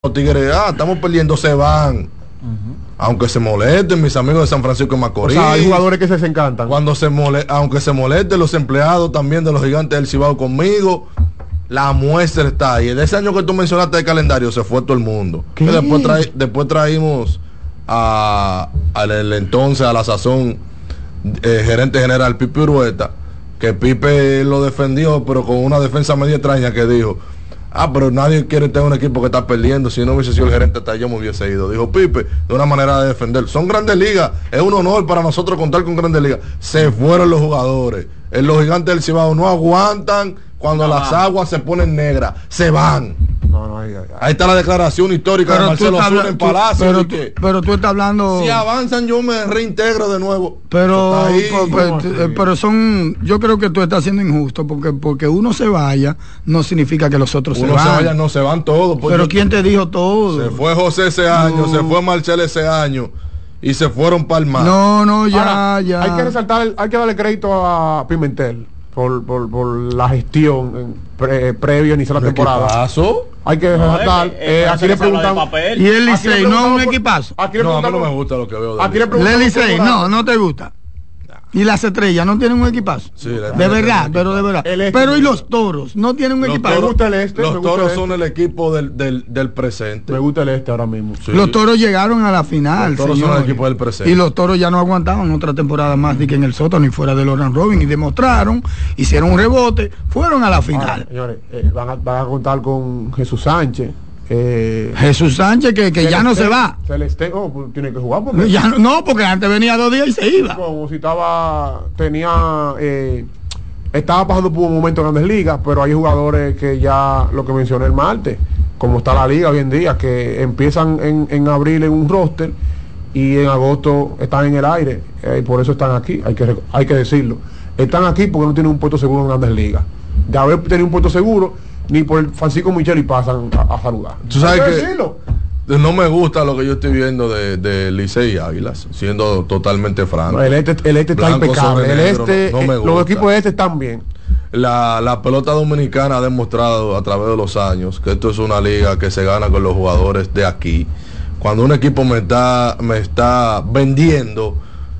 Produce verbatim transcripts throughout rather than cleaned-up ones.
Los Tigres, ah, estamos perdiendo, se van. Uh-huh. Aunque se molesten mis amigos de San Francisco de Macorís. O sea, hay jugadores que se desencantan. Cuando se mole, aunque se molesten los empleados también de los Gigantes del Cibao conmigo, la muestra está ahí. De ese año que tú mencionaste de calendario se fue todo el mundo. Después, traí, después traímos a, al entonces, a la sazón, eh, gerente general Pipe Urueta, que Pipe lo defendió, pero con una defensa media extraña que dijo: ah, pero nadie quiere tener un equipo que está perdiendo. Si no hubiese sido el gerente, hasta yo me hubiese ido. Dijo Pipe, de una manera de defender. Son Grandes Ligas, es un honor para nosotros contar con Grandes Ligas. Se fueron los jugadores. En los Gigantes del Cibao no aguantan cuando no, las aguas se ponen negras. Se van. No, no, ahí, ahí, ahí. Ahí está la declaración histórica pero de Marcelo Azul en Palacio. Pero, tú, pero tú estás hablando. Si avanzan, yo me reintegro de nuevo. Pero, ahí, pero, pero, pero son. Yo creo que tú estás siendo injusto porque porque uno se vaya no significa que los otros uno se vayan. Uno se vaya, no se van todos. Pero ¿quién te dijo todo? Se fue José ese año, no. Se fue Marcel ese año y se fueron para el mar. No, no, ya, Ahora, ya. Hay que resaltar, hay que darle crédito a Pimentel por, por, por la gestión pre, previo a iniciar la temporada. ¿Qué pasó? Hay que resaltar. No, eh, aquí le preguntan. Y el Licey, no es un equipazo. Aquí le no, a mí no me gusta lo que veo de aquí le el Licey, no, no te gusta. Y las estrellas no tienen un equipazo. Sí, de verdad, pero de verdad. Este, pero y los toros no tienen un equipazo. Toros, me gusta el este. Los me gusta toros el este. son el equipo del, del, del presente. Me gusta el este ahora mismo. Sí. Los toros llegaron a la final. Los toros señor, son el equipo del presente. Y los toros ya no aguantaban otra temporada más de que en el sótano y fuera del Round Robin. Y demostraron, hicieron un rebote, fueron a la final. Ahora, señores, eh, van, a, van a contar con Jesús Sánchez. Eh, Jesús Sánchez que, que ya no se va. Celeste, oh, pues, tiene que jugar porque ya no, no, porque antes venía dos días y se iba. Como si estaba, tenía, eh, estaba pasando por un momento en Grandes Ligas, pero hay jugadores que ya, lo que mencioné el martes, como está la liga hoy en día, que empiezan en, en abril en un roster y en agosto están en el aire, eh, y por eso están aquí, hay que, hay que decirlo. Están aquí porque no tienen un puesto seguro en Grandes Ligas. De haber tenido un puesto seguro, ni por el Francisco Michel y pasan a, a saludar. ¿Tú sabes que no me gusta lo que yo estoy viendo de, de Licey y Águilas, siendo totalmente franco? No, el este, el este está impecable. El este, no, no me gusta. Los equipos de este están bien. La, la pelota dominicana ha demostrado a través de los años que esto es una liga que se gana con los jugadores de aquí. Cuando un equipo me está, me está vendiendo,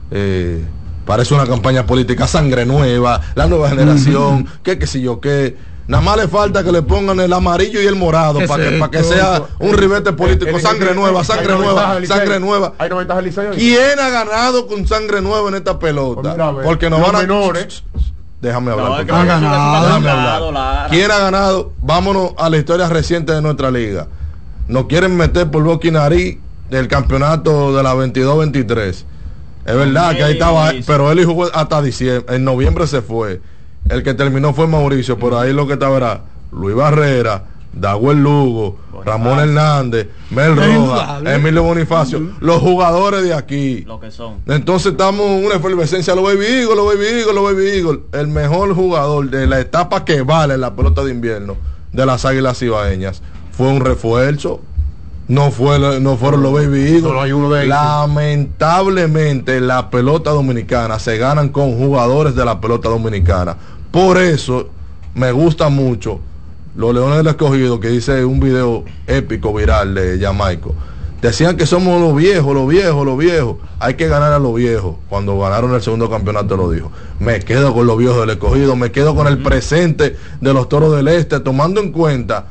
eh, parece una campaña política, sangre nueva, la nueva generación, uh-huh. que qué sé yo qué. Nada más le falta que le pongan el amarillo y el morado para que, pa que sea un ribete político. Sangre nueva, sangre nueva, sangre nueva. ¿Quién ha ganado con sangre nueva en esta pelota? Porque no van a... menores. Déjame hablar. No, ha ganado. Déjame hablar. ¿Quién ha ganado? Vámonos a la historia reciente de nuestra liga. Nos quieren meter por boca y nariz del campeonato de la veintidós veintitrés. Es verdad que ahí estaba, pero él jugó hasta diciembre. En noviembre se fue. El que terminó fue Mauricio, por ahí lo que estaba era Luis Barrera, Daguel Lugo, Bonifacio, Ramón Hernández, Mel Rojas, Emilio Bonifacio, uh-huh. los jugadores de aquí. Lo que son. Entonces estamos en una efervescencia, los Baby Eagles, los Baby Eagles, los Baby Eagles. El mejor jugador de la etapa que vale la pelota de invierno de las Águilas Cibaeñas fue un refuerzo. No fue, no fueron los Baby Eagles. Solo hay uno de ellos. Lamentablemente la pelota dominicana se ganan con jugadores de la pelota dominicana. Por eso me gusta mucho los Leones del Escogido, que dice un video épico viral de Jamaico. Decían que somos los viejos, los viejos, los viejos. Hay que ganar a los viejos. Cuando ganaron el segundo campeonato lo dijo. Me quedo con los viejos del Escogido, me quedo con el presente de los Toros del Este, tomando en cuenta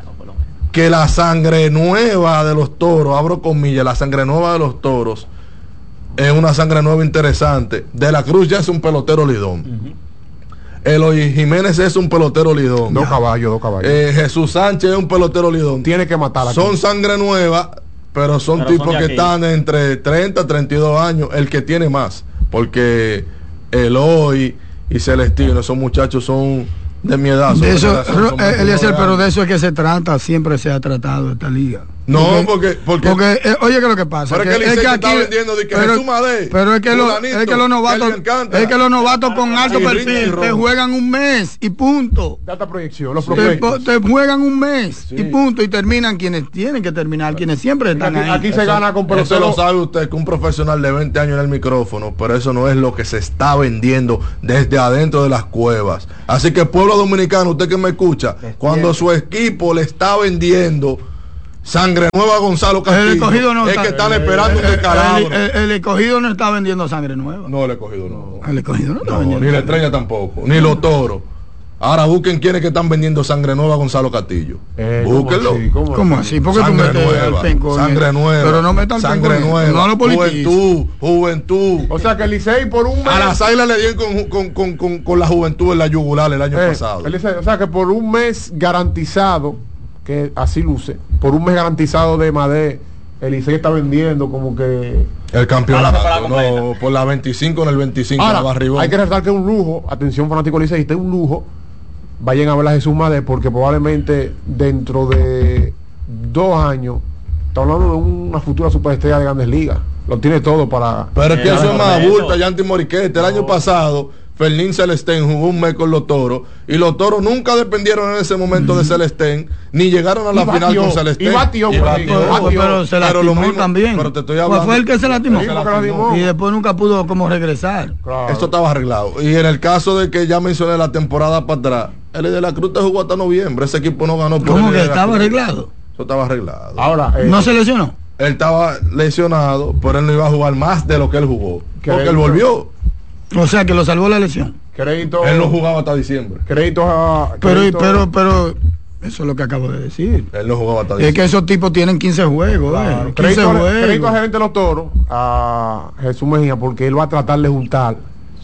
que la sangre nueva de los Toros, abro comillas, la sangre nueva de los Toros es una sangre nueva interesante. De la Cruz ya es un pelotero lidón. Uh-huh. Eloy Jiménez es un pelotero lidón. Dos caballos, dos caballos. Eh, Jesús Sánchez es un pelotero lidón. Tiene que matar aquí. Son sangre nueva, pero son pero tipos son que están entre treinta, treinta y dos años. El que tiene más, porque Eloy y Celestino, esos muchachos son de mi edad. De eso, eh, Eliezer, pero de eso es que se trata, siempre se ha tratado esta liga. No, porque porque, porque eh, oye, que lo que pasa pero que, que, es que aquí está vendiendo de que pero, Jesús Madé, pero es que los es que los novatos es que los novatos con alto sí, perfil te juegan un mes y punto. Data proyección, los te, te juegan un mes sí. y punto y terminan quienes tienen que terminar, quienes siempre están aquí, ahí. Aquí se eso, gana con peloteros. Eso lo sabe usted, que un profesional de veinte años en el micrófono, pero eso no es lo que se está vendiendo desde adentro de las cuevas. Así que pueblo dominicano, usted que me escucha, cuando su equipo le está vendiendo Sangre Nueva Gonzalo Castillo. El escogido no es está, que están el, esperando el, un descalabro. El, el, el escogido no está vendiendo Sangre Nueva. No, el escogido no. El escogido no está no, vendiendo. Ni la Estrella tampoco, ni los Toros. Ahora busquen quiénes que están vendiendo Sangre Nueva Gonzalo Castillo. Eh, Búsquenlo. ¿Cómo así? ¿Cómo ¿Cómo así? ¿Por qué tú Sangre metes nueva, el penco? sangre nueva. Pero no metas el sangre penco, nueva. no lo politices. Juventud, juventud. O sea que el Licey por un mes. A las Águilas le dieron con, con, con, con, con la juventud en la yugular el año eh, pasado. el Licey, o sea que por un mes garantizado, que así luce, por un mes garantizado de Madé, el Licey está vendiendo como que el campeonato, la no, por la veinticinco en el veinticinco. ahora, la Barribón. hay que resaltar que es un lujo, atención fanático liceísta, es un lujo. Vayan a ver a Jesús Madé porque probablemente dentro de dos años estamos hablando de una futura superestrella de Grandes Ligas. Lo tiene todo para. Pero es que Eh, eso es más eso. abulta, Yanti Moriquete. El año pasado, Fernín Celestén jugó un mes con los Toros y los Toros nunca dependieron en ese momento de Celestén, ni llegaron a la Y final batió, con Celestén. y batió, Y por batió. ahí, Pero, batió. pero se Pero lastimó lo mismo, también. pero te estoy Pues hablando. fue el que se lastimó. Sí, porque lastimó. Y después nunca pudo como regresar. Claro. Eso estaba arreglado. Y en el caso de que ya mencioné la temporada para atrás, el de la Cruz te jugó hasta noviembre. Ese equipo no ganó. por ¿Cómo el que de la estaba Cruz. arreglado? Eso estaba arreglado. Ahora, eh, ¿No se lesionó? Él estaba lesionado, pero él no iba a jugar más de lo que él jugó. ¿Qué Porque él hizo? volvió. O sea que lo salvó la lesión. crédito. Él no jugaba hasta diciembre. Créditos a. Pero, créditos- pero, pero, eso es lo que acabo de decir. Él no jugaba hasta Es diciembre. que esos tipos tienen quince juegos, Claro. eh. quince Crédito, a- juegos. crédito a gerente de los Toros, a Jesús Mejía, porque él va a tratar de juntar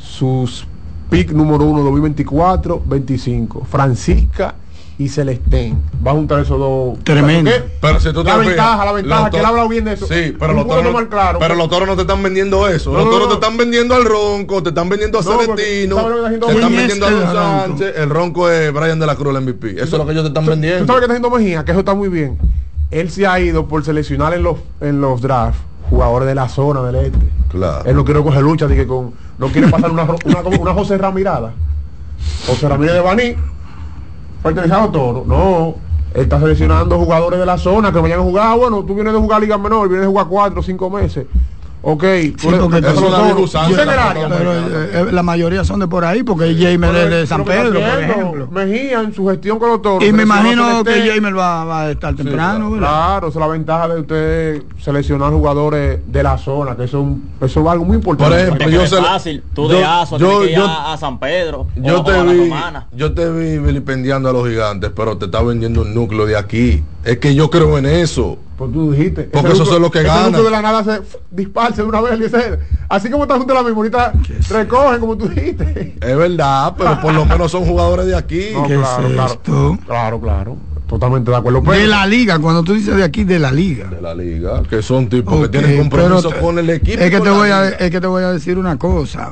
sus pick número uno dos mil veinticuatro veinticinco, Francisca y Celestén. Va a juntar esos dos. Tremendo. ¿Qué? Pero si tú La te ventaja, fijas, la ventaja, los que él to- ha hablado bien de eso. Sí, pero Un los juego toros, más claro. pero los toros no te están vendiendo eso. No, los no, toros no. te están vendiendo al Ronco, te están vendiendo a No, porque, Celestino, ¿sabes lo que está haciendo te están Mejía? vendiendo a ¿Quién Don es el Ronco? Sánchez. El Ronco es Brian de la Cruz, el M V P. Eso es lo que ellos te están ¿Tú vendiendo. sabes qué está haciendo Mejía? Que eso está muy bien. Él se ha ido por seleccionar en los, en los drafts jugadores de la zona del este. Claro. Él no quiere coger lucha, dije, con, no quiere pasar una, una, una, una José Ramirada. José Ramírez de Baní, pertenecido a Toro. No, él está seleccionando jugadores de la zona que vayan a jugar. Ah, bueno, tú vienes de jugar Liga Menor, vienes de jugar cuatro o cinco meses. Ok, tú eres- porque eso eso los la Toros. Virusanza, Tú estás en el área. Pero eh, eh, la mayoría son de por ahí, porque Jamer es de San Pero Pedro, lo que por está haciendo ejemplo. Mejía en su gestión con los Toros. Y me seleccionó a imagino que Celestén. Jamer va, va a estar temprano, claro. ¿verdad? Claro, esa es la ventaja de usted seleccionar jugadores de la zona, que eso, es un- eso es algo muy importante. Por ejemplo, Porque yo es se- fácil, tú yo- de Aso yo- tienes que ir yo- a, a San Pedro Yo o, te o a la vi, Romana. yo te vi vilipendiando a los gigantes, pero te está vendiendo un núcleo de aquí. Es que yo creo en eso. Pues tú dijiste. Porque ese esos núcleo- son los que ese ganan. núcleo de la nada se f- disparce de una vez, Eliezer. Así como está junto a la misma, ahorita recogen como tú dijiste. Es verdad, pero por lo menos son jugadores de aquí. No, ¿Qué claro, es claro. esto? Claro, claro. Totalmente de acuerdo. Pero- De la liga, cuando tú dices de aquí, de la liga. De la liga, que son tipos Ok, que tienen compromiso pero con el equipo. Es y que, con te la voy a, liga. es que te voy a decir una cosa.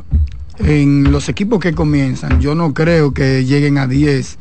En los equipos que comienzan, yo no creo que lleguen a diez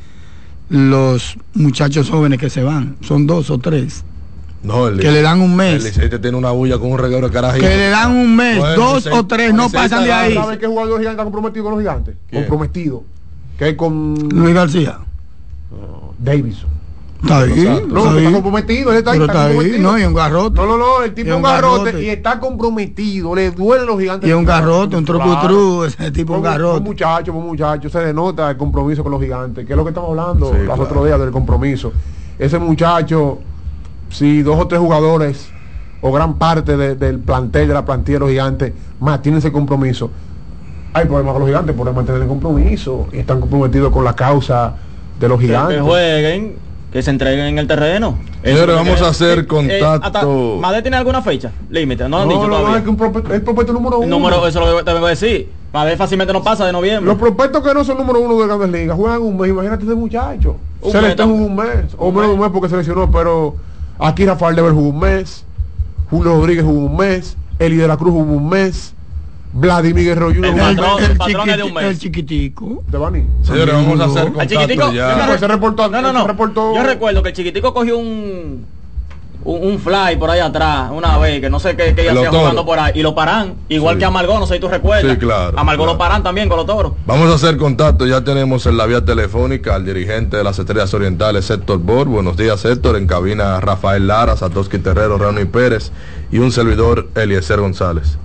los muchachos jóvenes que se van. Son dos o tres. No, el Que le dan un El mes. Licey te tiene una bulla con un reguero de carajito. Que le dan un mes. Bueno, dos Licey- o tres no Licey pasan de está ahí. dando- ¿Sabes qué jugador gigante está comprometido con los gigantes? ¿Quién? Comprometido. Que es con Luis García. Davidson. Está ahí. Santos. No, está que ahí. está comprometido. Él está, ahí, Pero está está ahí. comprometido. No, y un garrote. No, no, no, el tipo Y es un un garrote, garrote. y está comprometido, le duelen los gigantes. Y un garrote, un truco Claro. tru, ese tipo un Buen- garrote. buen muchacho, buen muchacho, se denota el compromiso con los gigantes, que es lo que estamos hablando Sí, los claro. otros días del compromiso. Ese muchacho, si dos o tres jugadores o gran parte de- del plantel de la plantilla de los gigantes mantienen ese compromiso, hay problemas con los gigantes por mantener el compromiso y están comprometidos con la causa de los Que, gigantes. que jueguen, que se entreguen en el terreno. Señores, Eso, vamos que- a hacer eh, contacto. hasta- ¿Madrid tiene alguna fecha? Límite, no lo han No, dicho no, no, todavía. es que un prope- el prospecto número uno. El número, eso es lo que te vengo a decir. Madrid fácilmente no pasa de noviembre. Los prospectos que no son número uno de Grandes Ligas juegan un mes, imagínate ese muchacho. Un Se le mes está también. un mes, o Un menos de un mes. mes porque se lesionó, pero aquí Rafael Dever jugó un mes, Julio Rodríguez jugó un mes, Eli de la Cruz jugó un mes, Vladimir Guerrero junior El jugó un patrón- mes. el patrón es de un chiquiti- mes. el chiquitico. de Bani. Señores, vamos a hacer Al contacto chiquitico, ya. yo me Pues se reportó, No, no, se no. reportó. Yo recuerdo que el chiquitico cogió un, un un fly por ahí atrás una vez, que no sé qué, qué ella Los hacía Toros. jugando por ahí, y lo paran, igual Sí. que a Amargó, no sé si tú recuerdas. Sí, claro, A Amargó claro. lo paran también con los Toros. Vamos a hacer contacto, ya tenemos en la vía telefónica al dirigente de las Estrellas Orientales, Héctor Bor. Buenos días, Héctor. En cabina, Rafael Lara, Satoshi Terrero, René Pérez y un servidor, Eliezer González.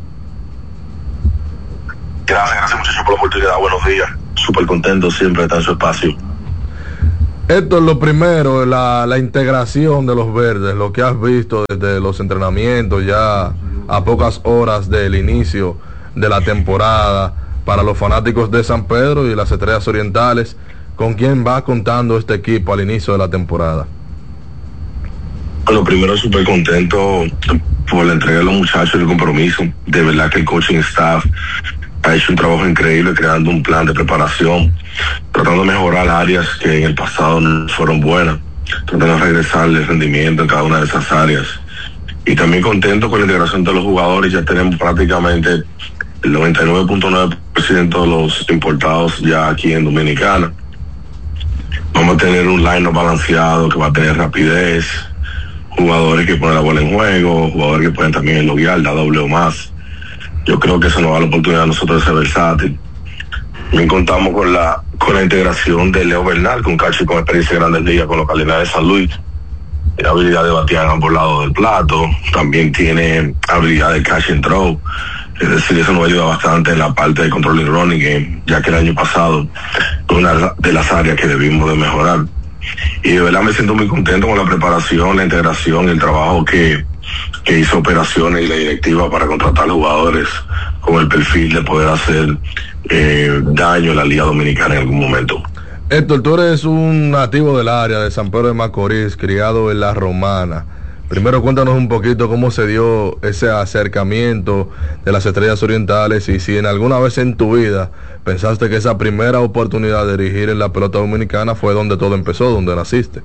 Gracias, gracias muchachos por la oportunidad. Buenos días. Súper contento siempre de estar en su espacio. Esto es lo primero, la, la integración de los verdes, lo que has visto desde los entrenamientos ya a pocas horas del inicio de la temporada para los fanáticos de San Pedro y las Estrellas Orientales. ¿Con quién va contando este equipo al inicio de la temporada? Bueno, primero súper contento por la entrega de los muchachos y el compromiso. De verdad que el coaching staff ha hecho un trabajo increíble creando un plan de preparación, tratando de mejorar áreas que en el pasado no fueron buenas, tratando de regresarle el rendimiento en cada una de esas áreas. Y también contento con la integración de los jugadores. Ya tenemos prácticamente el noventa y nueve punto nueve por ciento de los importados ya aquí en Dominicana. Vamos a tener un line-up balanceado que va a tener rapidez, jugadores que ponen la bola en juego, jugadores que pueden también loguear, la doble o más. Yo creo que eso nos da la oportunidad a nosotros de ser versátil. También contamos con la con la integración de Leo Bernal, con cacho y con experiencia de Grandes Ligas con los Cardenales de San Luis. Tiene habilidad de batear en ambos lados del plato, también tiene habilidad de catch and throw. Es decir, eso nos ayuda bastante en la parte de control y running game, ya que el año pasado fue una de las áreas que debimos de mejorar. Y de verdad me siento muy contento con la preparación, la integración, el trabajo que, que hizo operaciones y la directiva para contratar jugadores con el perfil de poder hacer eh, daño en la Liga Dominicana en algún momento. Héctor, tú eres un nativo del área de San Pedro de Macorís, criado en La Romana. Primero cuéntanos un poquito cómo se dio ese acercamiento de las Estrellas Orientales y si en alguna vez en tu vida pensaste que esa primera oportunidad de dirigir en la pelota dominicana fue donde todo empezó, donde naciste.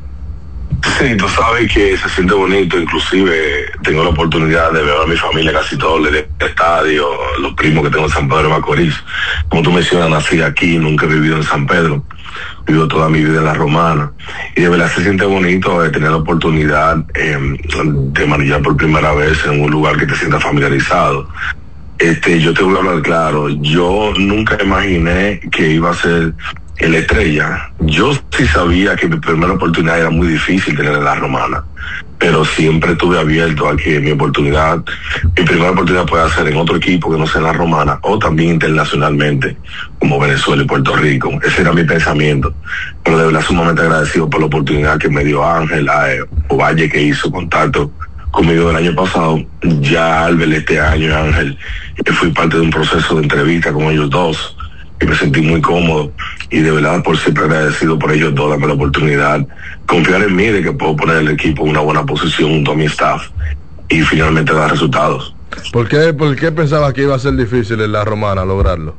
Sí, tú sabes que se siente bonito, inclusive tengo la oportunidad de ver a mi familia casi todos el estadio, los primos que tengo en San Pedro de Macorís. Como tú mencionas, nací aquí, nunca he vivido en San Pedro, vivo toda mi vida en La Romana, y de verdad se siente bonito de tener la oportunidad eh, de manillar por primera vez en un lugar que te sientas familiarizado. Este, yo te voy a hablar claro, yo nunca imaginé que iba a ser el Estrella. Yo sí sabía que mi primera oportunidad era muy difícil tener en La Romana, pero siempre estuve abierto a que mi oportunidad, mi primera oportunidad pueda ser en otro equipo que no sea en La Romana, o también internacionalmente, como Venezuela y Puerto Rico. Ese era mi pensamiento. Pero de verdad sumamente agradecido por la oportunidad que me dio Ángel eh, Ovalle, que hizo contacto conmigo el año pasado. Ya al ver este año, Ángel, eh, fui parte de un proceso de entrevista con ellos dos, y me sentí muy cómodo, y de verdad por siempre agradecido por ellos dos, darme la oportunidad, confiar en mí de que puedo poner el equipo en una buena posición junto a mi staff y finalmente dar resultados. ¿Por qué, por qué pensabas que iba a ser difícil en La Romana lograrlo?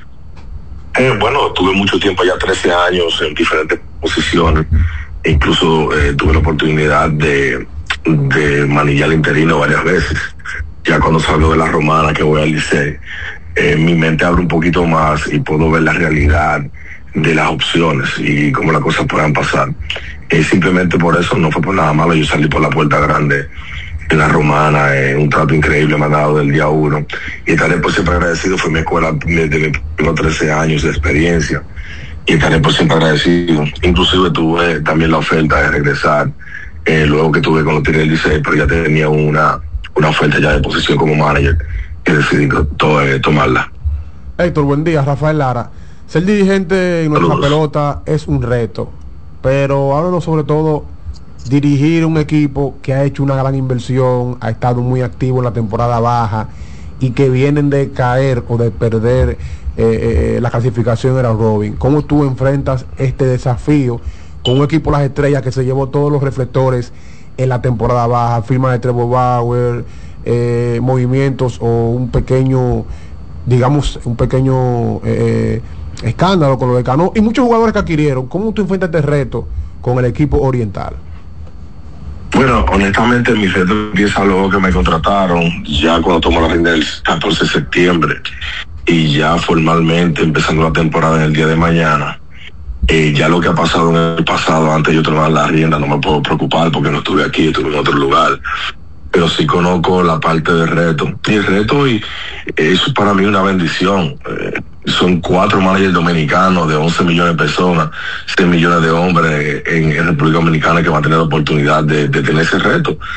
Eh, bueno, tuve mucho tiempo, ya trece años en diferentes posiciones, e incluso eh, tuve la oportunidad de, de manillar interino varias veces. Ya cuando salgo de La Romana, que voy al Licey, Eh, mi mente abre un poquito más y puedo ver la realidad de las opciones y cómo las cosas puedan pasar. Eh, simplemente por eso, no fue por nada malo, yo salí por la puerta grande en La Romana, eh, un trato increíble me han dado del día uno, y estaré por siempre agradecido. Fue mi escuela desde mis primeros trece años de experiencia, y estaré por siempre agradecido. Inclusive tuve también la oferta de regresar eh, luego que tuve con los Tigres del Licey, pero ya tenía una, una oferta ya de posición como manager, y decidí to, eh, tomarla. Héctor, buen día. Rafael Lara. Ser dirigente en nuestra Saludos. pelota es un reto, pero háblanos sobre todo dirigir un equipo que ha hecho una gran inversión, ha estado muy activo en la temporada baja y que vienen de caer o de perder eh, eh, la clasificación de la Robin. ¿Cómo tú enfrentas este desafío con un equipo Las Estrellas que se llevó todos los reflectores en la temporada baja, firma de Trevor Bauer, eh, movimientos o un pequeño, digamos, un pequeño eh, escándalo con lo de Cano y muchos jugadores que adquirieron? ¿Cómo tú enfrentas este reto con el equipo oriental? Bueno, honestamente mi reto empieza luego que me contrataron, ya cuando tomo la rienda el catorce de septiembre, y ya formalmente empezando la temporada en el día de mañana. Eh, ya lo que ha pasado en el pasado, antes de yo tomar la rienda, no me puedo preocupar porque no estuve aquí, estuve en otro lugar, pero sí conozco la parte del reto. Y el reto, y eso es para mí una bendición. Eh, son cuatro managers dominicanos de once millones de personas, seis millones de hombres en, en República Dominicana que van a tener la oportunidad de, de tener ese reto.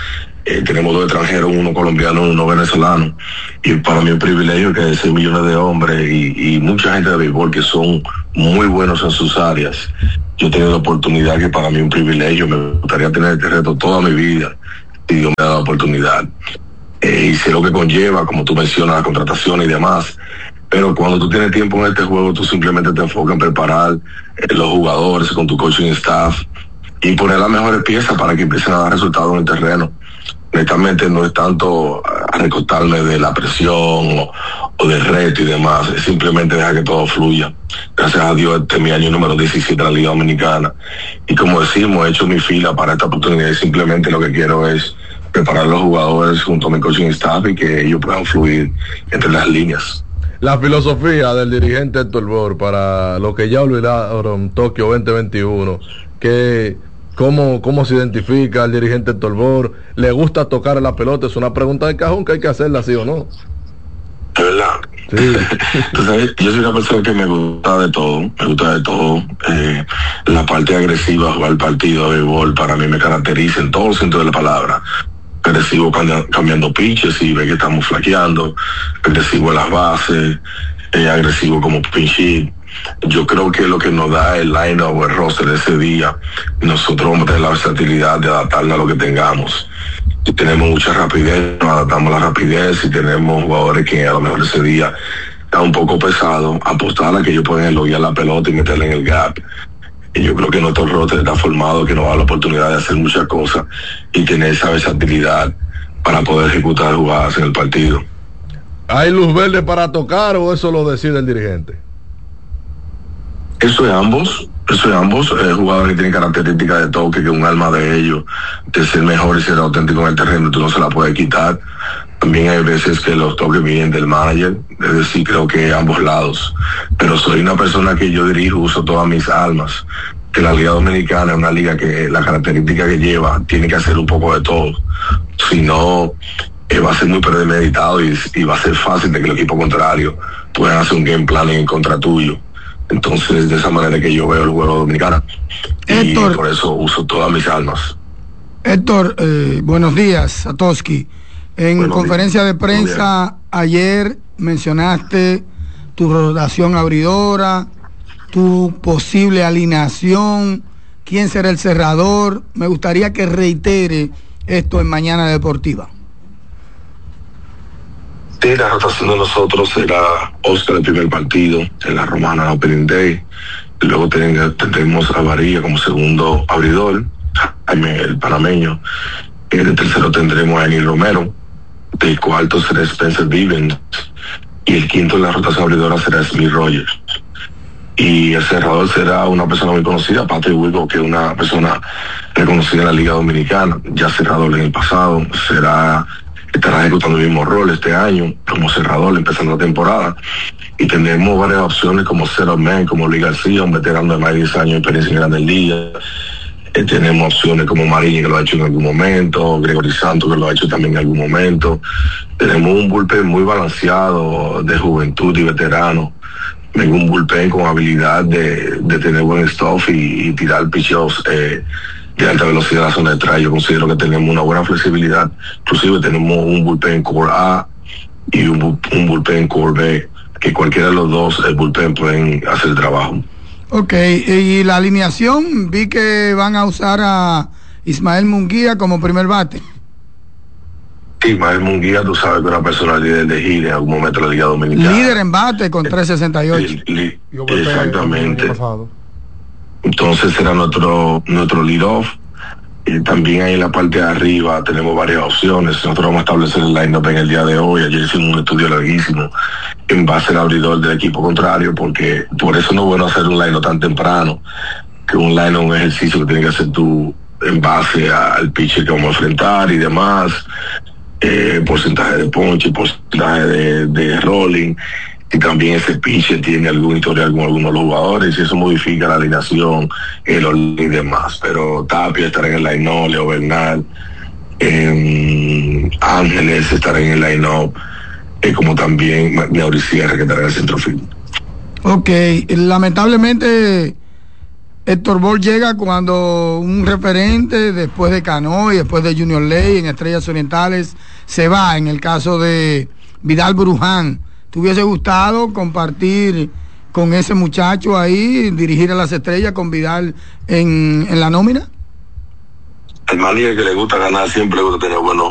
Eh, tenemos dos extranjeros, uno colombiano y uno venezolano. Y para mí es un privilegio que seis millones de hombres y, y mucha gente de béisbol que son muy buenos en sus áreas. Yo he tenido la oportunidad que para mí es un privilegio. Me gustaría tener este reto toda mi vida si Dios me da la oportunidad. Eh, y sé lo que conlleva, como tú mencionas, la contratación y demás. Pero cuando tú tienes tiempo en este juego, tú simplemente te enfocas en preparar eh, los jugadores con tu coaching staff y poner las mejores piezas para que empiecen a dar resultados en el terreno. Honestamente no es tanto a recostarme de la presión o, o del reto y demás, es simplemente dejar que todo fluya. Gracias a Dios este es mi año número diecisiete de la Liga Dominicana y como decimos, he hecho mi fila para esta oportunidad y simplemente lo que quiero es preparar a los jugadores junto a mi coaching staff y que ellos puedan fluir entre las líneas. La filosofía del dirigente Héctor Bohr para lo que ya olvidaron Tokio veinte veintiuno, que ¿Cómo, ¿Cómo se identifica el dirigente Héctor Bohr? ¿Le gusta tocar la pelota? Es una pregunta de cajón que hay que hacerla, ¿sí o no? De verdad. Sí. Entonces, yo soy una persona que me gusta de todo, me gusta de todo. Eh, la parte agresiva, jugar el partido de béisbol, para mí me caracteriza en todo el sentido de la palabra. Agresivo cambiando, cambiando pitches y ve que estamos flaqueando, agresivo en las bases, eh, agresivo como pinch hit. Yo creo que lo que nos da el line-up o el roster de ese día, nosotros vamos a tener la versatilidad de adaptarnos a lo que tengamos. Si tenemos mucha rapidez, nos adaptamos a la rapidez. Si tenemos jugadores que a lo mejor ese día está un poco pesado, apostar a que ellos pueden elogiar la pelota y meterla en el gap. Y yo creo que nuestro roster está formado, que nos da la oportunidad de hacer muchas cosas y tener esa versatilidad para poder ejecutar jugadas en el partido. ¿Hay luz verde para tocar o eso lo decide el dirigente? Eso es ambos, eso es ambos, eh, jugadores que tienen características de toque, que un alma de ellos, de ser mejor y ser auténtico en el terreno, tú no se la puedes quitar. También hay veces que los toques vienen del manager, es decir, creo que ambos lados. Pero soy una persona que yo dirijo, uso todas mis almas, que la Liga Dominicana es una liga que la característica que lleva tiene que hacer un poco de todo. Si no, eh, va a ser muy premeditado y, y va a ser fácil de que el equipo contrario pueda hacer un game plan en contra tuyo. Entonces, de esa manera que yo veo el juego dominicano. Héctor, y por eso uso todas mis almas. Héctor, eh, buenos días, Satoshi. En buenos conferencia días. de prensa ayer mencionaste tu rotación abridora, tu posible alineación, quién será el cerrador. Me gustaría que reitere esto en Mañana Deportiva. Sí, la rotación de nosotros será Oscar el primer partido en la Romana Opening Day. Luego tendremos a Varilla como segundo abridor, Jaime el panameño. De tercero tendremos a Enil Romero. De cuarto será Spencer Vivens. Y el quinto en la rotación abridora será Smith Rogers. Y el cerrador será una persona muy conocida, Patrick Wigo, que es una persona reconocida en la Liga Dominicana, ya cerrador en el pasado. Será estará ejecutando el mismo rol este año como cerrador empezando la temporada y tenemos varias opciones como Zero Man, como Luis García, un veterano de más de diez años de experiencia en Grandes Ligas. Eh, tenemos opciones como Mariña, que lo ha hecho en algún momento, Gregory Santos, que lo ha hecho también en algún momento. Tenemos un bullpen muy balanceado de juventud y veterano, un bullpen con habilidad de, de tener buen stuff y, y tirar picheos eh, de alta velocidad a la zona de strike. Yo considero que tenemos una buena flexibilidad, inclusive tenemos un bullpen core A y un, un bullpen core B, que cualquiera de los dos el bullpen pueden hacer el trabajo. Ok, y la alineación, vi que van a usar a Ismael Munguía como primer bate. Ismael Munguía, tú sabes que es una persona líder de gira en algún momento de la Liga Dominicana. Líder en bate con tres sesenta y ocho. Li, li, exactamente. Entonces será nuestro nuestro lead-off. Y también ahí en la parte de arriba tenemos varias opciones. Nosotros vamos a establecer el line-up en el día de hoy. Ayer hicimos un estudio larguísimo en base al abridor del equipo contrario, porque por eso no es bueno hacer un line-up tan temprano, que un line-up es un ejercicio que tienes que hacer tú en base al pitcher que vamos a enfrentar y demás. Eh, porcentaje de ponche, porcentaje de, de rolling, y también ese pitcher tiene algún historial con algunos de los jugadores, y eso modifica la alineación, el orden y demás. Pero Tapia estará en el line-up, Leo Bernal, eh, Ángeles estará en el line-up, eh, como también Mauricio Sierra, que estará en el centrofield. Ok, lamentablemente Héctor Ball llega cuando un referente después de Cano y después de Junior Ley en Estrellas Orientales se va. En el caso de Vidal Bruján, ¿te hubiese gustado compartir con ese muchacho ahí, dirigir a las Estrellas con Vidal en, en la nómina? El manager que le gusta ganar siempre le gusta tener buenos